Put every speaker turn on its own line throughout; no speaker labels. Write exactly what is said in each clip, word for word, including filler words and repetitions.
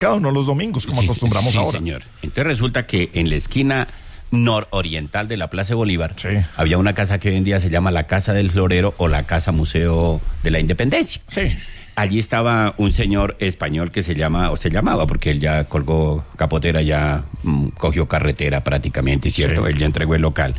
supermercado, no los domingos, como
sí,
acostumbramos
sí,
ahora.
Sí, señor. Entonces resulta que en la esquina nororiental de la Plaza de Bolívar
sí.
había una casa que hoy en día se llama la Casa del Florero o la Casa Museo de la Independencia.
Sí.
Allí estaba un señor español que se llama, o se llamaba, porque él ya colgó capotera, ya mmm, cogió carretera prácticamente, ¿cierto? Sí. Él ya entregó el local.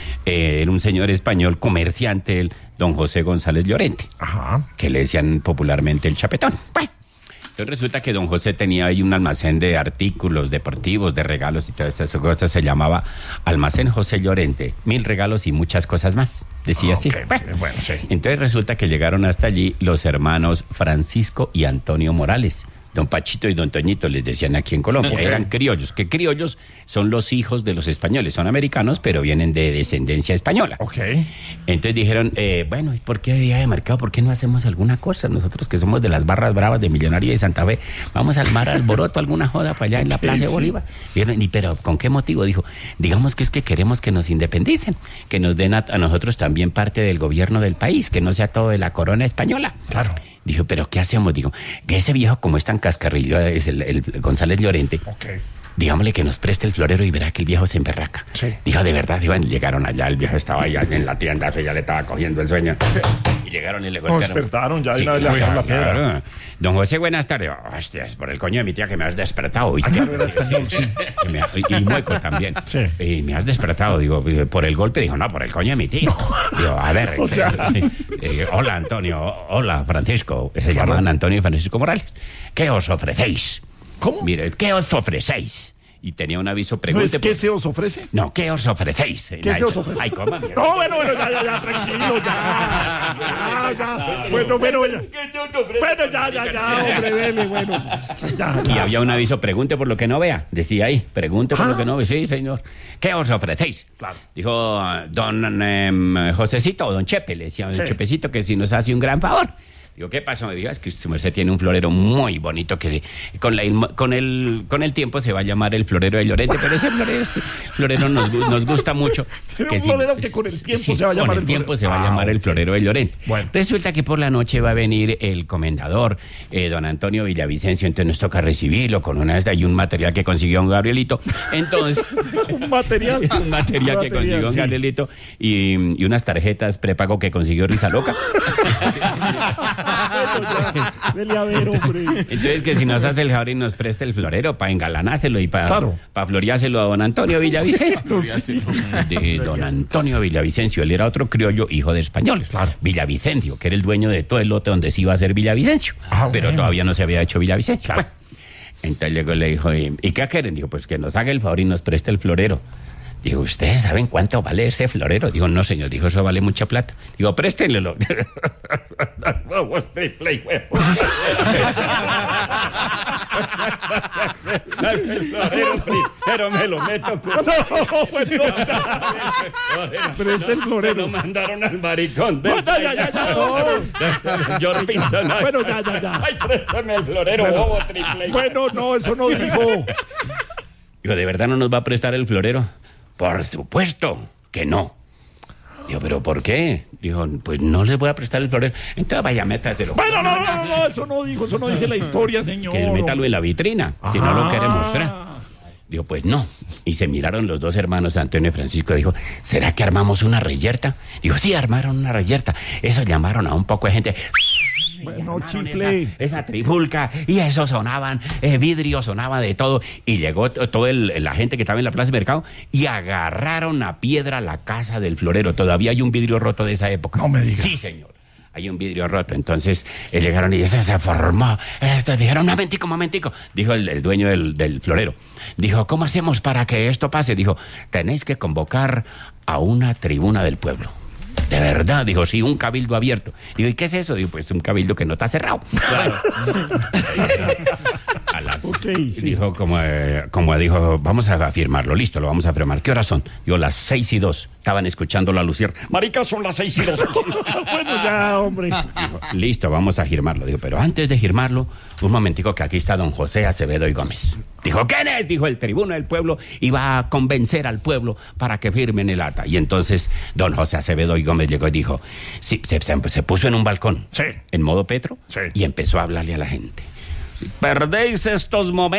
Eh, era un señor español, comerciante, el don José González Llorente,
Ajá.
que le decían popularmente el Chapetón. Bueno, entonces resulta que don José tenía ahí un almacén de artículos deportivos, de regalos y todas esas cosas. Se llamaba Almacén José Llorente. Mil regalos y muchas cosas más. Decía
okay.
así. Bueno,
bueno, sí.
Entonces resulta que llegaron hasta allí los hermanos Francisco y Antonio Morales. Don Pachito y don Toñito les decían aquí en Colombia. Okay. Eran criollos, que criollos son los hijos de los españoles. Son americanos, pero vienen de descendencia española.
Ok.
Entonces dijeron, eh, bueno, ¿y por qué día de mercado? ¿Por qué no hacemos alguna cosa? Nosotros que somos de las barras bravas de Millonario de Santa Fe, vamos a armar alboroto, alguna joda para allá en la okay, Plaza de Bolívar. Sí. ¿Y pero con qué motivo? Dijo, digamos que es que queremos que nos independicen, que nos den a, a nosotros también parte del gobierno del país, que no sea todo de la corona española.
Claro.
Dijo, ¿pero qué hacemos? Digo, que ese viejo como es tan cascarrillo, es el, el González Llorente, okay. digámosle que nos preste el florero y verá que el viejo se emberraca.
Sí.
Dijo, de verdad, digo, llegaron allá, el viejo estaba allá en la tienda, ya le estaba cogiendo el sueño. Y llegaron y le golpearon.
Nos despertaron ya y
sí,
una vez le dejaron la piedra.
Claro. Don José, buenas tardes. Hostia, es por el coño de mi tía que me has despertado.
¿Y,
sí, sí, sí. Y, me, y, y mueco también.
Sí.
Y me has despertado, digo, por el golpe. Dijo, no, por el coño de mi tía. No. Digo, a ver. O sea... eh, eh, hola, Antonio. Hola, Francisco. Se claro. llamaban Antonio y Francisco Morales. ¿Qué os ofrecéis?
¿Cómo?
Mire, ¿qué os ofrecéis? Y tenía un aviso, pregunte.
¿No es qué por... se os ofrece?
No, ¿qué os ofrecéis?
¿Qué se os ofrece?
Ay, ¿cómo?
No, bueno, bueno, ya, ya, ya, tranquilo, ya. Ya, ya. Bueno, bueno, ya.
¿Qué se os ofrece?
Bueno, ya, ya, ya, hombre, dele, bueno. Ya,
ya. Y había un aviso, pregunte por lo que no vea. Decía ahí, pregunte por ¿Ah? lo que no vea. Sí, señor. ¿Qué os ofrecéis?
Claro.
Dijo don eh, Josecito o don Chepe, le decía don sí. Chepecito que si nos hace un gran favor. Digo, ¿qué pasó? Me dijo, es que su merced tiene un florero muy bonito que con, la, con, el, con el tiempo se va a llamar el florero de Llorente, pero ese florero, ese florero nos, nos gusta mucho.
Pero
que
un
si,
florero que con el tiempo
sí,
se va a llamar
con el,
el
tiempo
florero.
se va a llamar ah, el florero de Llorente.
Bueno.
Resulta que por la noche va a venir el comendador, eh, don Antonio Villavicencio, entonces nos toca recibirlo con una y un material que consiguió un Gabrielito. Entonces,
un material.
un material
un
que
material,
consiguió un
sí.
Gabrielito y, y unas tarjetas prepago que consiguió Risa Loca.
Dele a ver, hombre.
Entonces que si nos hace el favor y nos preste el florero para engalanárselo y para
claro.
pa floreárselo a don Antonio Villavicencio.
No, sí.
De don Antonio Villavicencio, él era otro criollo hijo de españoles.
Claro.
Villavicencio, que era el dueño de todo el lote donde se iba a hacer Villavicencio.
Ah,
pero
bueno.
todavía no se había hecho Villavicencio.
Claro.
Bueno, entonces luego le dijo, ¿y qué quieren? Dijo, pues que nos haga el favor y nos preste el florero. Digo, ¿ustedes saben cuánto vale ese florero? Digo, no, señor. Dijo, eso vale mucha plata. Digo, préstenlo. Vamos, triple y huevo. Pero me lo meto con...
No, bueno, preste el florero.
Lo mandaron al maricón.
No, ya, ya, ya, ya. No.
Yo pienso, no.
Bueno, ya, ya, ya.
Ay, préstame el florero,
bueno,
bobo, triple.
Bueno, no, eso no dijo.
Digo, ¿de verdad no nos va a prestar el florero? Por supuesto que no. Digo, ¿pero por qué? Dijo, pues no les voy a prestar el florero. Entonces vaya, métaselo.
Bueno, no, no, no, eso no dijo, eso no dice la historia, señor.
Que métalo en la vitrina, ah. si no lo quiere mostrar. Digo, pues no. Y se miraron los dos hermanos, Antonio y Francisco. Dijo, ¿será que armamos una reyerta? Digo, sí, armaron una reyerta. Eso llamaron a un poco de gente...
Bueno, chifle.
Esa, esa trifulca, y eso sonaban, eh, vidrio sonaba de todo, y llegó toda la gente que estaba en la plaza de mercado, y agarraron a piedra la casa del florero. Todavía hay un vidrio roto de esa época.
No me digas.
Sí, señor. Hay un vidrio roto. Entonces eh, llegaron y se, se formó. Esto, dijeron, un momentico, un momentico. Dijo el, el dueño del, del florero. Dijo, ¿cómo hacemos para que esto pase? Dijo, tenéis que convocar a una tribuna del pueblo. De verdad, dijo, sí, un cabildo abierto. Digo, ¿y qué es eso? Digo, pues un cabildo que no está cerrado. Claro. A las, okay, sí. Dijo, como, eh, como dijo, vamos a firmarlo, listo, lo vamos a firmar. ¿Qué horas son? Digo, las seis y dos. Estaban escuchando la lucier. Marica, son las seis y dos.
Bueno, ya, hombre.
Dijo, listo, vamos a firmarlo. Digo, pero antes de firmarlo, un momentico que aquí está don José Acevedo y Gómez. Dijo, ¿quién es? Dijo, el tribuno del pueblo y va a convencer al pueblo para que firmen el acta. Y entonces don José Acevedo y Gómez llegó y dijo, sí, se, se, se puso en un balcón,
sí.
en modo Petro,
sí.
y empezó a hablarle a la gente. Si perdéis estos momentos